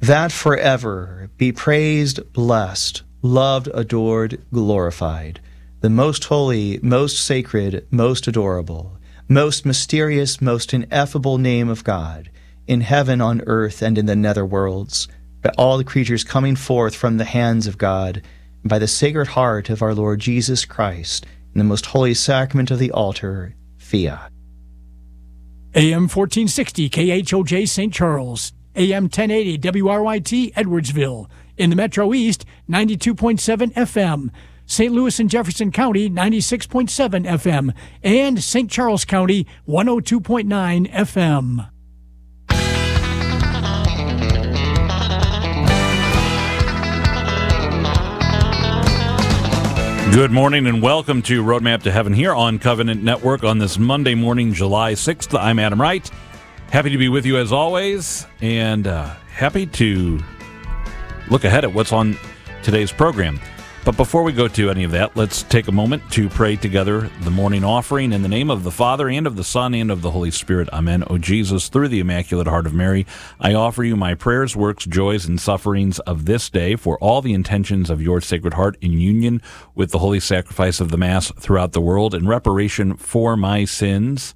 that forever be praised, blessed, loved, adored, glorified, the most holy, most sacred, most adorable, most mysterious, most ineffable name of God, in heaven, on earth, and in the nether worlds, by all the creatures coming forth from the hands of God, and by the Sacred Heart of our Lord Jesus Christ, in the most holy sacrament of the altar, Fiat. AM 1460 KHOJ St. Charles, AM 1080 WRYT Edwardsville, in the Metro East 92.7 FM, St. Louis and Jefferson County 96.7 FM, and St. Charles County 102.9 FM. Good morning and welcome to Roadmap to Heaven here on Covenant Network on this Monday morning, July 6th. I'm Adam Wright. Happy to be with you as always, and happy to look ahead at what's on today's program. But before we go to any of that, let's take a moment to pray together the morning offering in the name of the Father, and of the Son, and of the Holy Spirit. Amen. O Jesus, through the Immaculate Heart of Mary, I offer you my prayers, works, joys, and sufferings of this day for all the intentions of your Sacred Heart in union with the holy sacrifice of the Mass throughout the world, in reparation for my sins,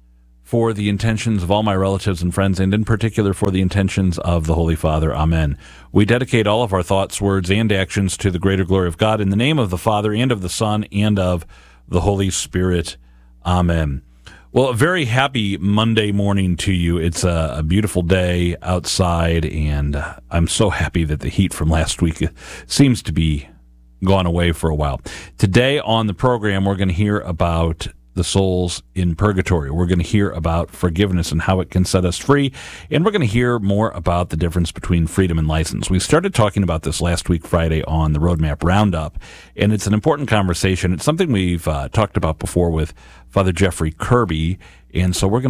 for the intentions of all my relatives and friends, and in particular for the intentions of the Holy Father. Amen. We dedicate all of our thoughts, words, and actions to the greater glory of God, in the name of the Father, and of the Son, and of the Holy Spirit. Amen. Well, a very happy Monday morning to you. It's a beautiful day outside, and I'm so happy that the heat from last week seems to be gone away for a while. Today on the program, we're going to hear about the souls in purgatory. We're going to hear about forgiveness and how it can set us free, and we're going to hear more about the difference between freedom and license. We started talking about this last week, Friday, on the Roadmap Roundup, and it's an important conversation. It's something we've talked about before with Father Jeffrey Kirby, and so we're going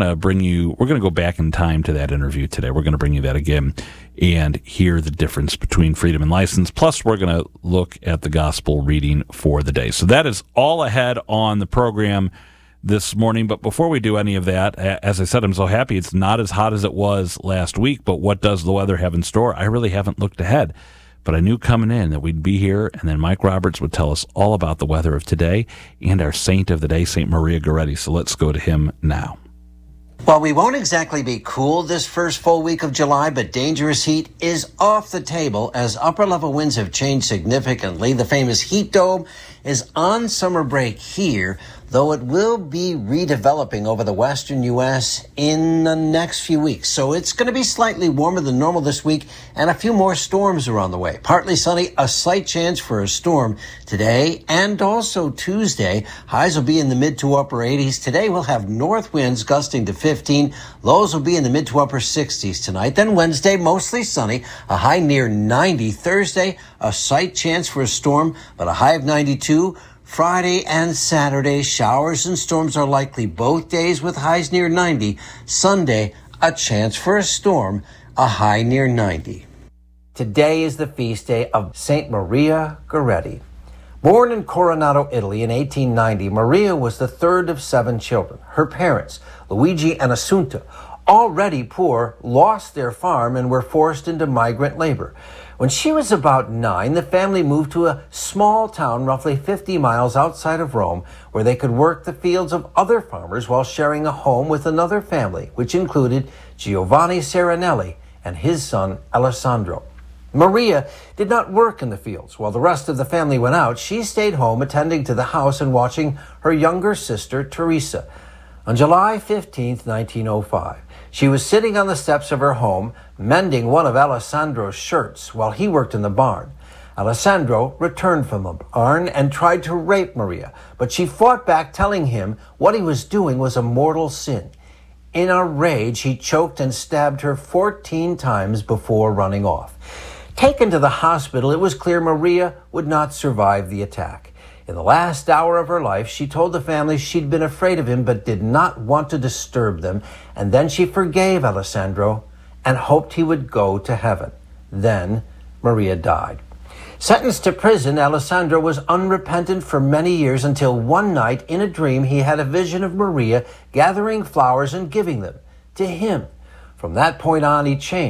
to go back in time to that interview today. We're going to bring you that again and hear the difference between freedom and license. Plus, we're going to look at the gospel reading for the day. So that is all ahead on the program this morning. But before we do any of that, as I said, I'm so happy it's not as hot as it was last week. But what does the weather have in store? I really haven't looked ahead, but I knew coming in that we'd be here, and then Mike Roberts would tell us all about the weather of today and our saint of the day, St. Maria Goretti. So let's go to him now. Well, we won't exactly be cool this first full week of July, but dangerous heat is off the table as upper-level winds have changed significantly. The famous heat dome is on summer break here, though it will be redeveloping over the western U.S. in the next few weeks. So it's going to be slightly warmer than normal this week, and a few more storms are on the way. Partly sunny, a slight chance for a storm today and also Tuesday. Highs will be in the mid to upper 80s. Today we'll have north winds gusting to 15. Lows will be in the mid to upper 60s tonight. Then Wednesday, mostly sunny, a high near 90. Thursday, a slight chance for a storm, but a high of 92. Friday and Saturday, showers and storms are likely both days with highs near 90. Sunday, a chance for a storm, a high near 90. Today is the feast day of St. Maria Goretti. Born in Coronado, Italy in 1890, Maria was the third of 7 children. Her parents, Luigi and Assunta, already poor, lost their farm and were forced into migrant labor. When she was about 9, the family moved to a small town roughly 50 miles outside of Rome, where they could work the fields of other farmers while sharing a home with another family, which included Giovanni Serenelli and his son Alessandro. Maria did not work in the fields. While the rest of the family went out, she stayed home attending to the house and watching her younger sister, Teresa. On July 15, 1905, she was sitting on the steps of her home, mending one of Alessandro's shirts while he worked in the barn. Alessandro returned from the barn and tried to rape Maria, but she fought back, telling him what he was doing was a mortal sin. In a rage, he choked and stabbed her 14 times before running off. Taken to the hospital, it was clear Maria would not survive the attack. In the last hour of her life, she told the family she'd been afraid of him but did not want to disturb them, and then she forgave Alessandro and hoped he would go to heaven. Then Maria died. Sentenced to prison, Alessandro was unrepentant for many years until one night in a dream he had a vision of Maria gathering flowers and giving them to him. From that point on, he changed.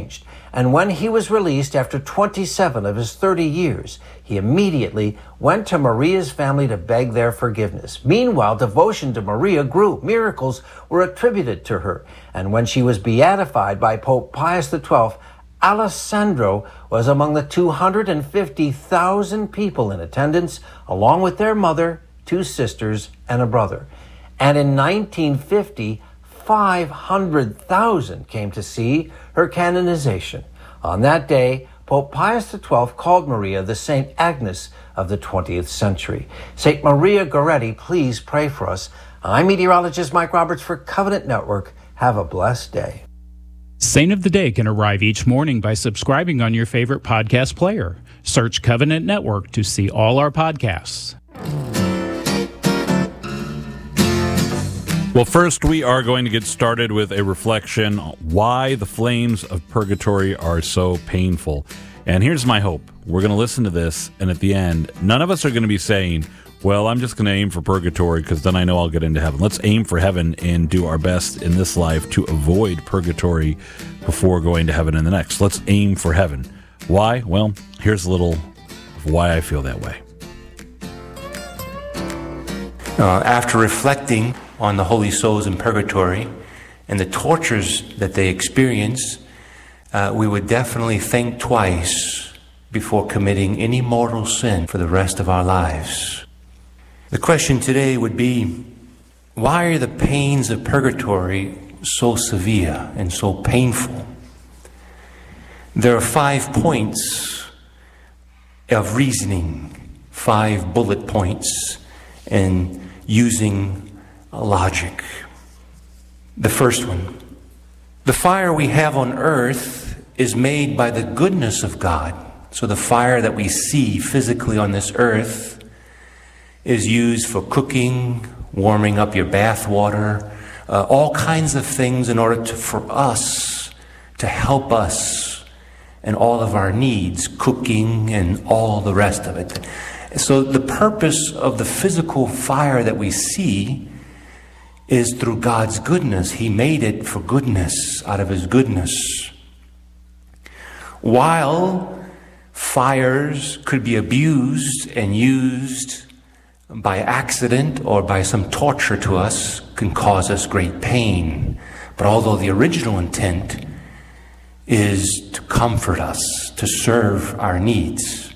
And when he was released after 27 of his 30 years, he immediately went to Maria's family to beg their forgiveness. Meanwhile, devotion to Maria grew. Miracles were attributed to her. And when she was beatified by Pope Pius XII, Alessandro was among the 250,000 people in attendance, along with their mother, 2 sisters, and a brother. And in 1950, 500,000 came to see her canonization. On that day, Pope Pius XII called Maria the St. Agnes of the 20th century. St. Maria Goretti, please pray for us. I'm meteorologist Mike Roberts for Covenant Network. Have a blessed day. Saint of the Day can arrive each morning by subscribing on your favorite podcast player. Search Covenant Network to see all our podcasts. Well, first we are going to get started with a reflection on why the flames of purgatory are so painful. And here's my hope. We're going to listen to this, and at the end, none of us are going to be saying, well, I'm just going to aim for purgatory because then I know I'll get into heaven. Let's aim for heaven and do our best in this life to avoid purgatory before going to heaven in the next. Let's aim for heaven. Why? Well, here's a little of why I feel that way. After reflecting on the holy souls in purgatory and the tortures that they experience, we would definitely think twice before committing any mortal sin for the rest of our lives. The question today would be, why are the pains of purgatory so severe and so painful? There are 5 points of reasoning, 5 bullet points, and using logic. The first one, the fire we have on earth is made by the goodness of God. So the fire that we see physically on this earth is used for cooking, warming up your bath water, all kinds of things in order for us to help us in all of our needs, cooking and all the rest of it. So the purpose of the physical fire that we see is through God's goodness. He made it for goodness, out of His goodness. While fires could be abused and used by accident or by some torture to us, can cause us great pain. But although the original intent is to comfort us, to serve our needs.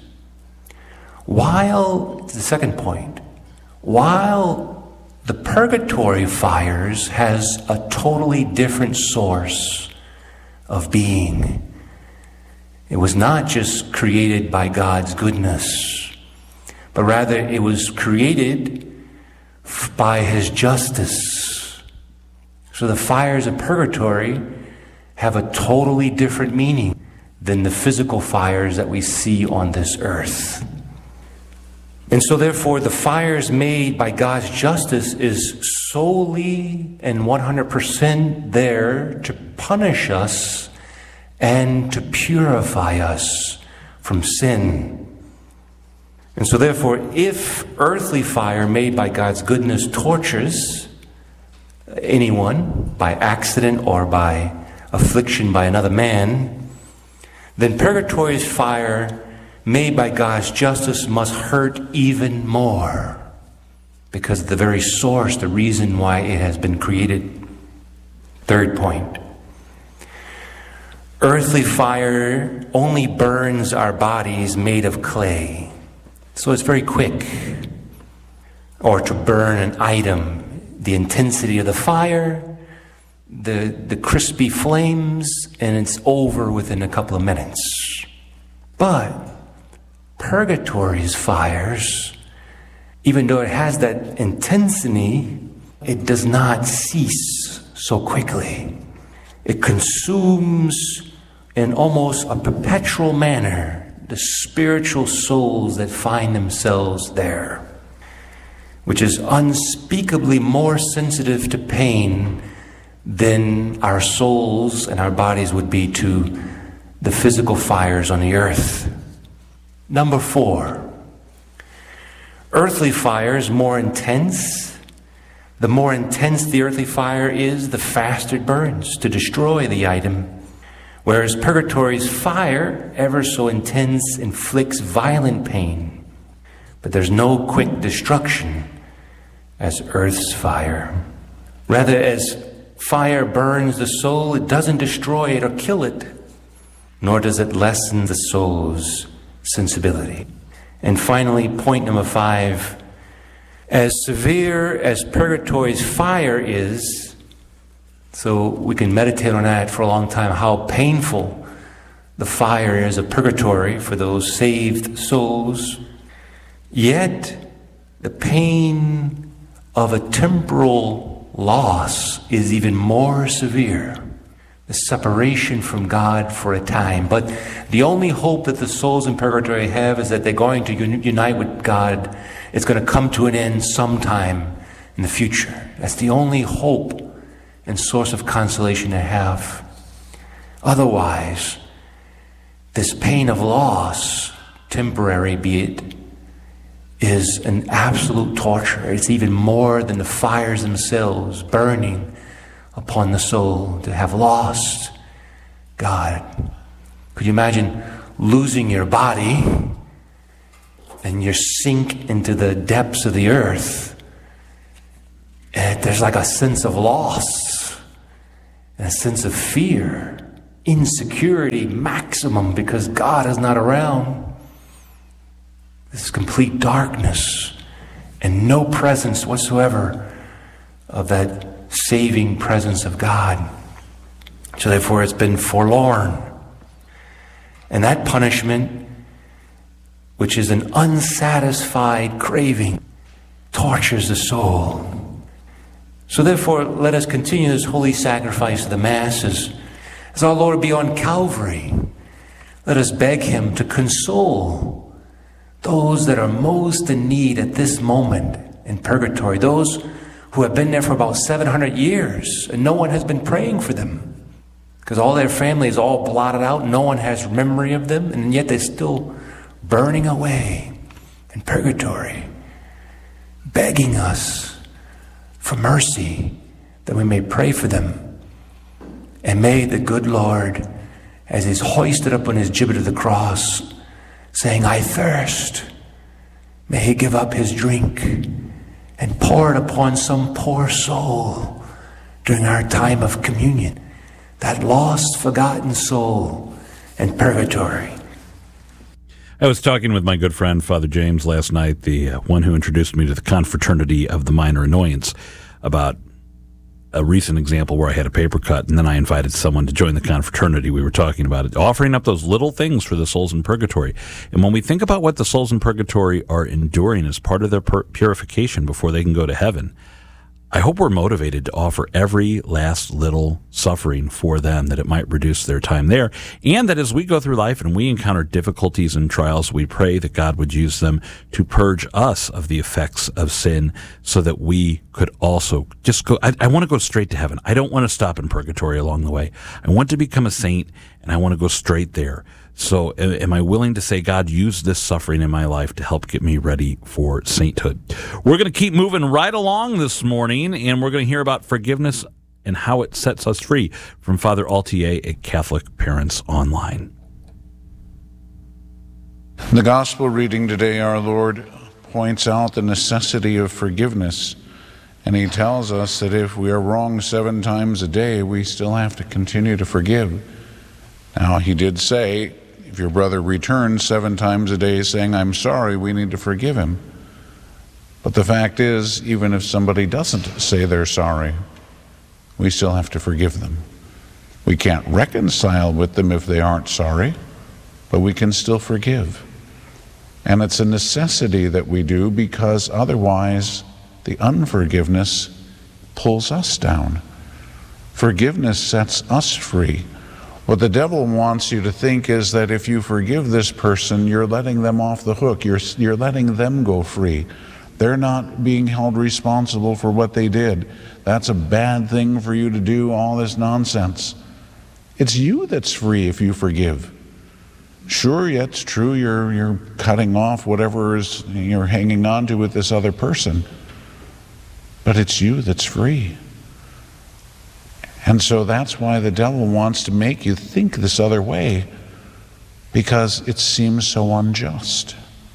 The second point, while the purgatory fires has a totally different source of being. It was not just created by God's goodness, but rather it was created by His justice. So the fires of purgatory have a totally different meaning than the physical fires that we see on this earth. And so therefore, the fires made by God's justice is solely and 100% there to punish us and to purify us from sin. And so therefore, if earthly fire made by God's goodness tortures anyone by accident or by affliction by another man, then purgatory's fire made by God's justice must hurt even more because of the very source, the reason why it has been created. Third point, earthly fire only burns our bodies made of clay. So it's very quick. Or to burn an item, the intensity of the fire, the crispy flames, and it's over within a couple of minutes. But purgatory's fires, even though it has that intensity, it does not cease so quickly. It consumes in almost a perpetual manner the spiritual souls that find themselves there, which is unspeakably more sensitive to pain than our souls and our bodies would be to the physical fires on the earth. Number 4, earthly fire is more intense. The more intense the earthly fire is, the faster it burns to destroy the item. whereas purgatory's fire, ever so intense, inflicts violent pain. But there's no quick destruction as earth's fire. Rather, as fire burns the soul, it doesn't destroy it or kill it, nor does it lessen the soul's sensibility. And finally, point number 5, as severe as purgatory's fire is, so we can meditate on that for a long time, how painful the fire is of purgatory for those saved souls, yet the pain of a temporal loss is even more severe. The separation from God for a time. But the only hope that the souls in purgatory have is that they're going to unite with God. It's going to come to an end sometime in the future. That's the only hope and source of consolation they have. Otherwise, this pain of loss, temporary be it, is an absolute torture. It's even more than the fires themselves burning upon the soul to have lost God. Could you imagine losing your body and you sink into the depths of the earth? And there's like a sense of loss and a sense of fear, insecurity maximum because God is not around. This complete darkness and no presence whatsoever of that saving presence of God. So therefore it's been forlorn. And that punishment, which is an unsatisfied craving, tortures the soul. So therefore let us continue this holy sacrifice of the Mass as our Lord be on Calvary. Let us beg Him to console those that are most in need at this moment in purgatory, those who have been there for about 700 years, and no one has been praying for them because all their family is all blotted out. No one has memory of them, and yet they're still burning away in purgatory, begging us for mercy that we may pray for them. And may the good Lord, as He's hoisted up on His gibbet of the cross, saying, "I thirst," may He give up His drink and pour it upon some poor soul during our time of communion, that lost, forgotten soul in purgatory. I was talking with my good friend, Father James, last night, the one who introduced me to the Confraternity of the Minor Annoyance, about a recent example where I had a paper cut, and then I invited someone to join the confraternity. We were talking about it, offering up those little things for the souls in purgatory. And when we think about what the souls in purgatory are enduring as part of their purification before they can go to heaven, I hope we're motivated to offer every last little suffering for them, that it might reduce their time there, and that as we go through life and we encounter difficulties and trials, we pray that God would use them to purge us of the effects of sin so that we could also just go. I want to go straight to heaven. I don't want to stop in purgatory along the way. I want to become a saint, and I want to go straight there. So am I willing to say, God, use this suffering in my life to help get me ready for sainthood? We're going to keep moving right along this morning, and we're going to hear about forgiveness and how it sets us free from Father Altier at Catholic Parents Online. The gospel reading today, our Lord points out the necessity of forgiveness, and He tells us that if we are wrong 7 times a day, we still have to continue to forgive. Now, He did say, if your brother returns 7 times a day saying, "I'm sorry," we need to forgive him. But the fact is, even if somebody doesn't say they're sorry, we still have to forgive them. We can't reconcile with them if they aren't sorry, but we can still forgive. And it's a necessity that we do, because otherwise the unforgiveness pulls us down. Forgiveness sets us free. What the devil wants you to think is that if you forgive this person, you're letting them off the hook. You're letting them go free. They're not being held responsible for what they did. That's a bad thing for you to do, all this nonsense. It's you that's free if you forgive. Sure, yeah, it's true, you're cutting off whatever is you're hanging on to with this other person. But it's you that's free. And so that's why the devil wants to make you think this other way, because it seems so unjust.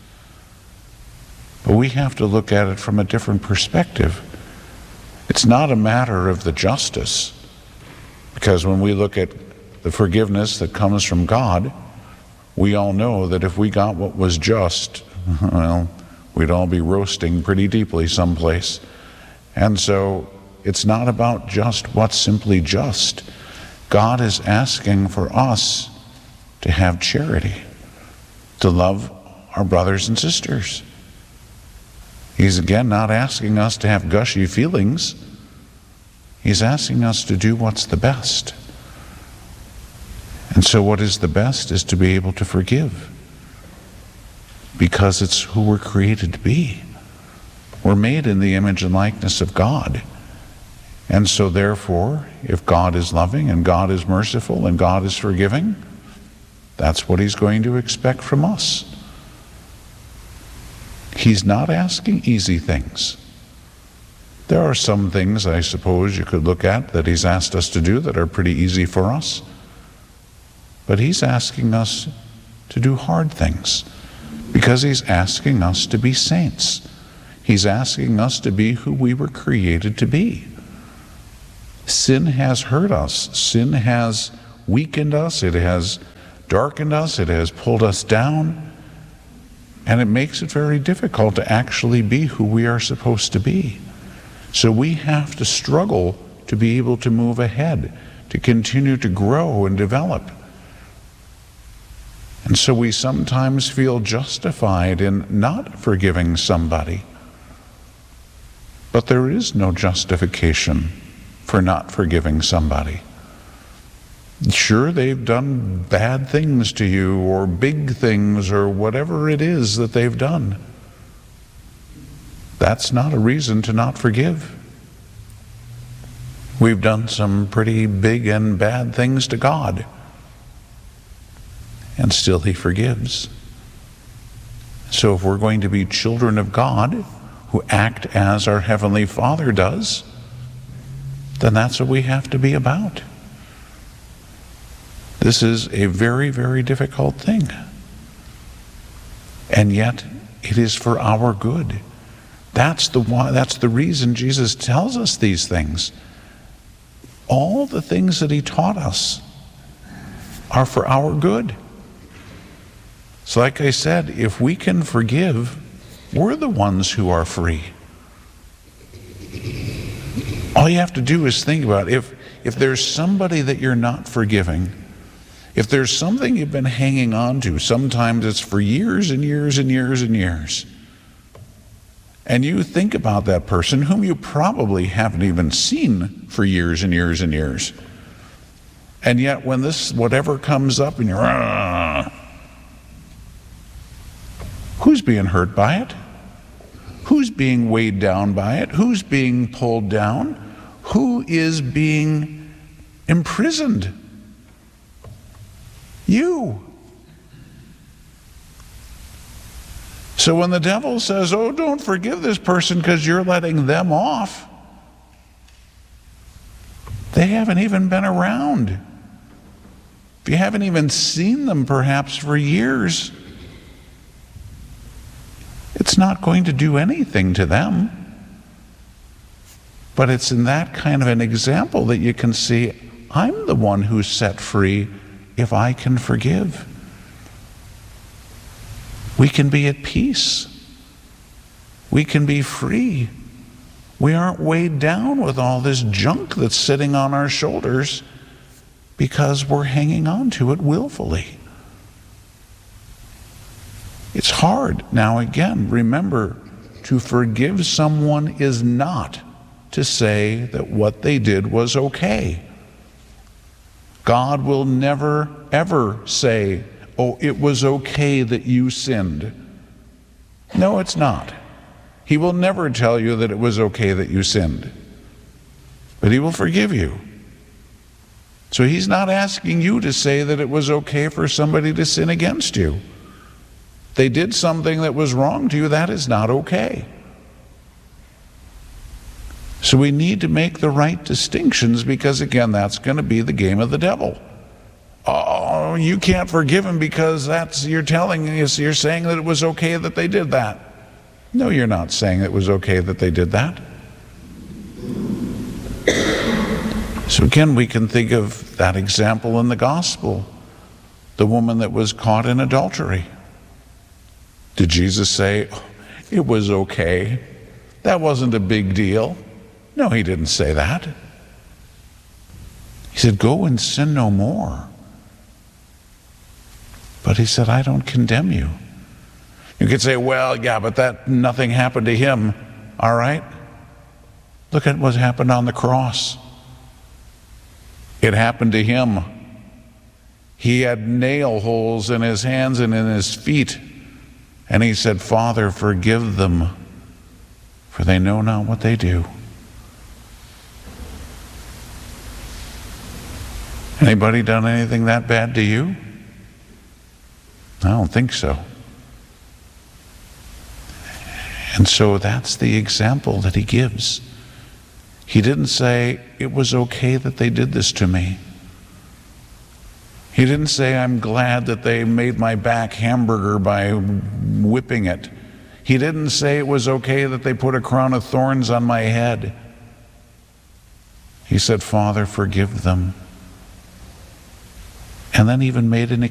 But we have to look at it from a different perspective. It's not a matter of the justice, because when we look at the forgiveness that comes from God, we all know that if we got what was just, well, we'd all be roasting pretty deeply someplace. And so it's not about just what's simply just. God is asking for us to have charity, to love our brothers and sisters. He's again not asking us to have gushy feelings. He's asking us to do what's the best. And so what is the best is to be able to forgive, because it's who we're created to be. We're made in the image and likeness of God. And so therefore, if God is loving and God is merciful and God is forgiving, that's what he's going to expect from us. He's not asking easy things. There are some things, I suppose, you could look at that he's asked us to do that are pretty easy for us. But he's asking us to do hard things, because he's asking us to be saints. He's asking us to be who we were created to be. Sin has hurt us. Sin has weakened us. It has darkened us. It has pulled us down. And it makes it very difficult to actually be who we are supposed to be. So we have to struggle to be able to move ahead, to continue to grow and develop. And so we sometimes feel justified in not forgiving somebody. But there is no justification for not forgiving somebody. Sure, they've done bad things to you, or big things, or whatever it is that they've done. That's not a reason to not forgive. We've done some pretty big and bad things to God, and still he forgives. So if we're going to be children of God who act as our Heavenly Father does, then that's what we have to be about. This is a very, very difficult thing. And yet, it is for our good. That's the reason Jesus tells us these things. All the things that he taught us are for our good. So like I said, if we can forgive, we're the ones who are free. All you have to do is think about it. If there's somebody that you're not forgiving, if there's something you've been hanging on to, sometimes it's for years and years and years and years, and you think about that person whom you probably haven't even seen for years and years and years, and yet when this whatever comes up and you're, who's being hurt by it? Who's being weighed down by it? Who's being pulled down? Who is being imprisoned? You. So when the devil says, oh, don't forgive this person because you're letting them off, they haven't even been around. If you haven't even seen them perhaps for years, it's not going to do anything to them. But it's in that kind of an example that you can see, I'm the one who's set free if I can forgive. We can be at peace. We can be free. We aren't weighed down with all this junk that's sitting on our shoulders because we're hanging on to it willfully. It's hard. Now again, remember, to forgive someone is not to say that what they did was okay. God will never, ever say, oh, it was okay that you sinned. No, it's not. He will never tell you that it was okay that you sinned. But he will forgive you. So he's not asking you to say that it was okay for somebody to sin against you. They did something that was wrong to you, that is not okay. So we need to make the right distinctions, because again, that's going to be the game of the devil. Oh, you can't forgive him because you're saying that it was okay that they did that. No, you're not saying it was okay that they did that. So again, we can think of that example in the gospel, the woman that was caught in adultery. Did Jesus say, it was okay? That wasn't a big deal. No, he didn't say that. He said, go and sin no more. But he said, I don't condemn you. You could say, well, yeah, but nothing happened to him. All right. Look at what happened on the cross. It happened to him. He had nail holes in his hands and in his feet. And he said, Father, forgive them, for they know not what they do. Anybody done anything that bad to you? I don't think so. And so that's the example that he gives. He didn't say, it was okay that they did this to me. He didn't say, I'm glad that they made my back hamburger by whipping it. He didn't say it was okay that they put a crown of thorns on my head. He said, Father, forgive them. And then even made an